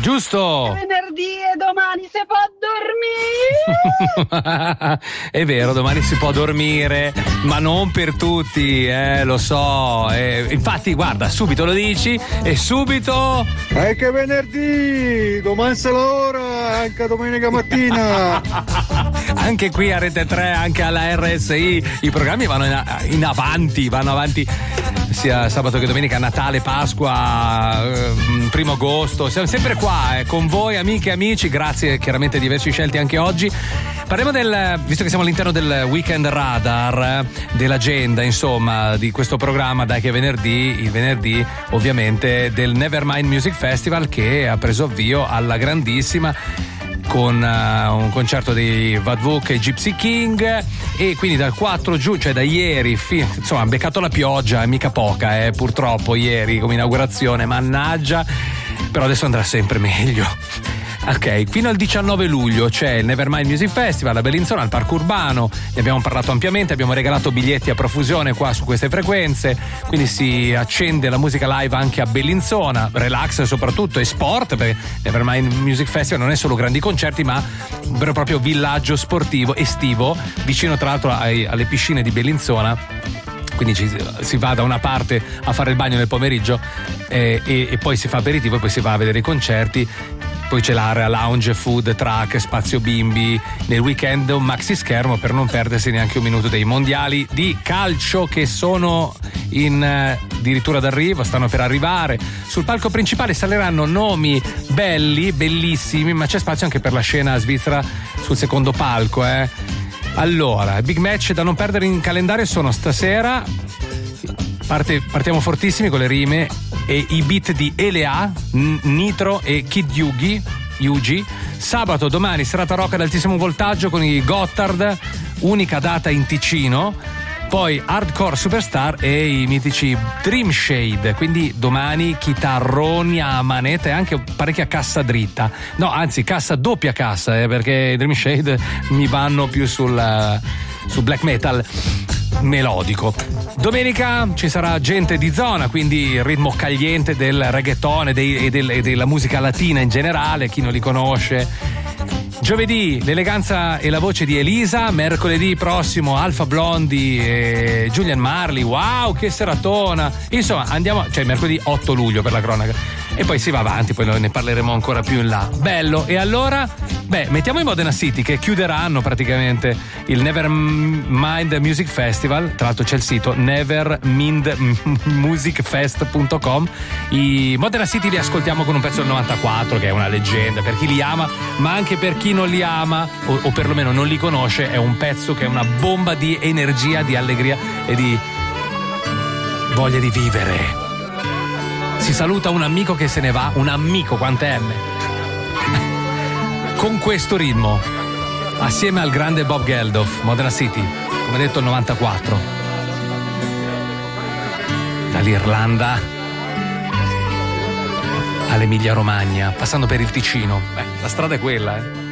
Giusto! Venerdì e domani si può dormire. È vero, domani si può dormire, ma non per tutti, lo so. Infatti, guarda, subito lo dici e subito. Che venerdì, domani se lavora, anche domenica mattina. Anche qui a Rete 3, anche alla RSI, i programmi vanno vanno avanti sia sabato che domenica, Natale, Pasqua, 1 agosto. Siamo sempre qua con voi, amiche e amici. Grazie chiaramente di averci scelti anche oggi. Parliamo visto che siamo all'interno del Weekend Radar, dell'agenda, insomma, di questo programma, dai, che il venerdì ovviamente del Nevermind Music Festival, che ha preso avvio alla grandissima con un concerto di Vadvuk e Gypsy King, e quindi dal 4 giugno, cioè da ieri, insomma, ha beccato la pioggia, mica poca, purtroppo ieri come inaugurazione, mannaggia, però adesso andrà sempre meglio. Ok, fino al 19 luglio c'è il Nevermind Music Festival a Bellinzona, al Parco Urbano. Ne abbiamo parlato ampiamente, abbiamo regalato biglietti a profusione qua su queste frequenze, quindi si accende la musica live anche a Bellinzona, relax soprattutto, e sport, perché Nevermind Music Festival non è solo grandi concerti, ma un vero e proprio villaggio sportivo estivo, vicino tra l'altro alle piscine di Bellinzona. Quindi si va da una parte a fare il bagno nel pomeriggio e poi si fa aperitivo e poi si va a vedere i concerti. Poi c'è l'area lounge, food truck, spazio bimbi. Nel weekend un maxi schermo per non perdersi neanche un minuto dei mondiali di calcio, che sono addirittura d'arrivo, stanno per arrivare. Sul palco principale saliranno nomi belli, bellissimi, ma c'è spazio anche per la scena svizzera sul secondo palco. Allora, big match da non perdere in calendario sono stasera. Partiamo fortissimi con le rime e i beat di Elea, Nitro e Kid Yugi. Sabato, domani, serata rock ad altissimo voltaggio con i Gotthard, unica data in Ticino. Poi Hardcore Superstar e i mitici Dream Shade. Quindi domani chitarroni a manetta e anche parecchia cassa dritta. No, anzi, doppia cassa, perché i Dream Shade mi vanno più sul black metal melodico. Domenica ci sarà gente di zona, quindi il ritmo cagliente del reggaeton e della musica latina in generale, chi non li conosce. Giovedì l'eleganza e la voce di Elisa, mercoledì prossimo Alpha Blondy e Julian Marley. Wow, che seratona! Insomma, mercoledì 8 luglio per la cronaca. E poi si va avanti, poi ne parleremo ancora più in là. Bello. E allora, mettiamo i Modena City, che chiuderanno praticamente il Nevermind Music Festival. Tra l'altro c'è il sito nevermindmusicfest.com. I Modena City li ascoltiamo con un pezzo del 94, che è una leggenda per chi li ama, ma anche per chi non li ama o perlomeno non li conosce. È un pezzo che è una bomba di energia, di allegria e di voglia di vivere. Si saluta un amico che se ne va, un amico, quante M, con questo ritmo, assieme al grande Bob Geldof. Modena City, come detto, il 94. Dall'Irlanda all'Emilia Romagna, passando per il Ticino. La strada è quella,